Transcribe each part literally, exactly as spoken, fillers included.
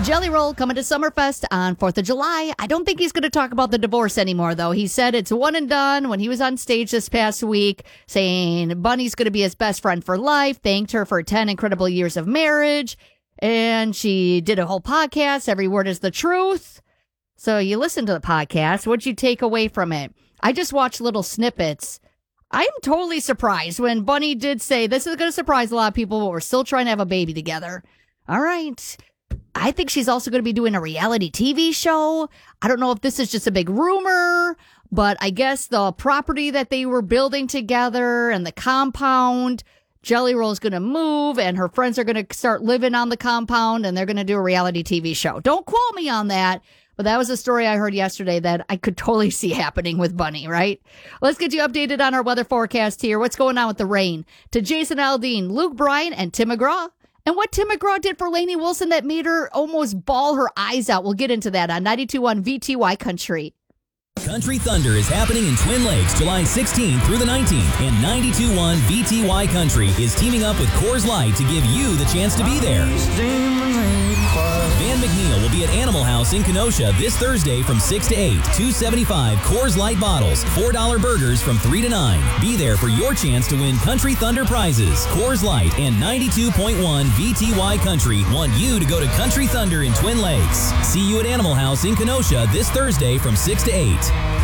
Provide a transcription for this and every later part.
Jelly Roll coming to Summerfest on fourth of July. I don't think he's going to talk about the divorce anymore, though. He said it's one and done when he was on stage this past week, saying Bunny's going to be his best friend for life, thanked her for ten incredible years of marriage, and she did a whole podcast. Every word is the truth. So you listen to the podcast. What'd you take away from it? I just watched little snippets. I'm totally surprised when Bunny did say, this is going to surprise a lot of people, but we're still trying to have a baby together. All right. I think she's also going to be doing a reality T V show. I don't know if this is just a big rumor, but I guess the property that they were building together and the compound, Jelly Roll is going to move and her friends are going to start living on the compound and they're going to do a reality T V show. Don't quote me on that, but that was a story I heard yesterday that I could totally see happening with Bunny, right? Let's get you updated on our weather forecast here. What's going on with the rain? To Jason Aldean, Luke Bryan, and Tim McGraw. And what Tim McGraw did for Lainey Wilson that made her almost bawl her eyes out. We'll get into that on ninety-two point one V T Y Country. Country Thunder is happening in Twin Lakes July sixteenth through the nineteenth. And ninety-two point one V T Y Country is teaming up with Coors Light to give you the chance to be there. Van McNeil will be at Animal House in Kenosha this Thursday from six to eight. two seventy-five Coors Light bottles, four dollar burgers from three to nine. Be there for your chance to win Country Thunder prizes. Coors Light and ninety-two point one V T Y Country want you to go to Country Thunder in Twin Lakes. See you at Animal House in Kenosha this Thursday from six to eight.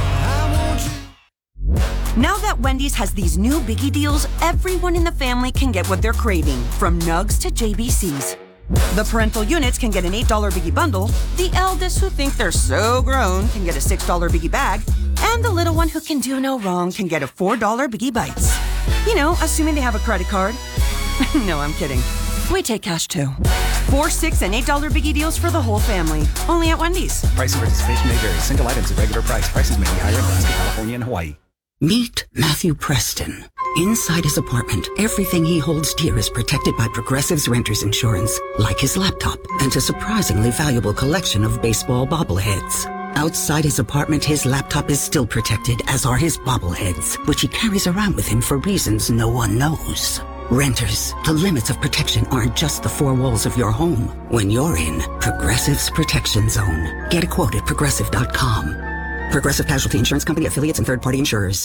Now that Wendy's has these new biggie deals, everyone in the family can get what they're craving, from nugs to J B Cs. The parental units can get an eight dollar biggie bundle, the eldest who think they're so grown can get a six dollar biggie bag, and the little one who can do no wrong can get a four dollar biggie bites. You know, assuming they have a credit card. No, I'm kidding. We take cash too. Four, six, and eight dollar biggie deals for the whole family. Only at Wendy's. Price and participation may vary. Single items at regular price. Prices may be higher in Alaska, California, and Hawaii. Meet Matthew Preston. Inside his apartment, everything he holds dear is protected by Progressive's Renter's Insurance, like his laptop and a surprisingly valuable collection of baseball bobbleheads. Outside his apartment, his laptop is still protected, as are his bobbleheads, which he carries around with him for reasons no one knows. Renters, the limits of protection aren't just the four walls of your home. When you're in Progressive's Protection Zone. Get a quote at progressive dot com. Progressive Casualty Insurance Company, affiliates, and third-party insurers.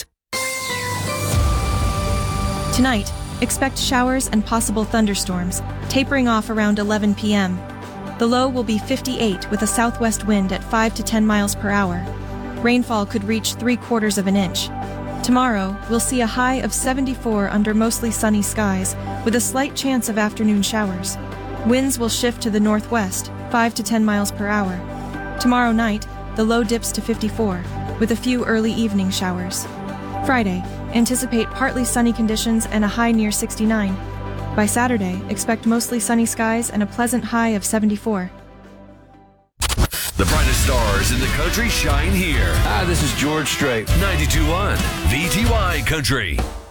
Tonight, expect showers and possible thunderstorms, tapering off around eleven p.m. The low will be fifty-eight with a southwest wind at five to ten miles per hour. Rainfall could reach three-quarters of an inch. Tomorrow, we'll see a high of seventy-four under mostly sunny skies, with a slight chance of afternoon showers. Winds will shift to the northwest, five to ten miles per hour. Tomorrow night, the low dips to fifty-four, with a few early evening showers. Friday, anticipate partly sunny conditions and a high near sixty-nine. By Saturday, expect mostly sunny skies and a pleasant high of seventy-four. The brightest stars in the country shine here. Hi, this is George Strait. ninety-two point one V T Y Country.